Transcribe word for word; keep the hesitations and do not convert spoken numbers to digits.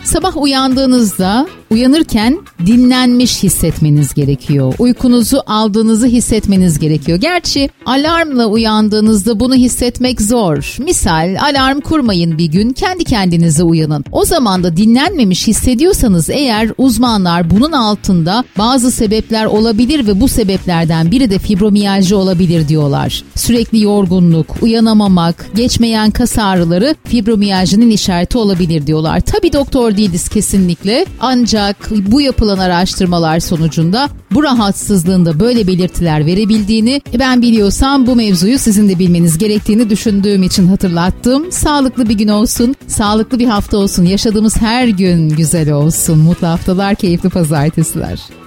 Sabah uyandığınızda uyanırken dinlenmiş hissetmeniz gerekiyor. Uykunuzu aldığınızı hissetmeniz gerekiyor. Gerçi alarmla uyandığınızda bunu hissetmek zor. Misal alarm kurmayın bir gün, kendi kendinize uyanın. O zaman da dinlenmemiş hissediyorsanız eğer, uzmanlar bunun altında bazı sebepler olabilir ve bu sebeplerden biri de fibromiyalji olabilir diyorlar. Sürekli yorgunluk, uyanamamak, geçmeyen kas ağrıları fibromiyajinin işareti olabilir diyorlar. Tabii doktor değiliz kesinlikle, ancak bu yapılan araştırmalar sonucunda bu rahatsızlığın da böyle belirtiler verebildiğini, ben biliyorsam bu mevzuyu sizin de bilmeniz gerektiğini düşündüğüm için hatırlattım. Sağlıklı bir gün olsun, sağlıklı bir hafta olsun, yaşadığımız her gün güzel olsun. Mutlu haftalar, keyifli pazartesiler.